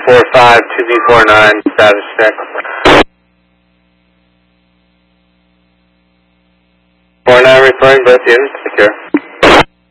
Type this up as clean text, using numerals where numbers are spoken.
2B45, 2B49, status check. 49 referring both units, secure.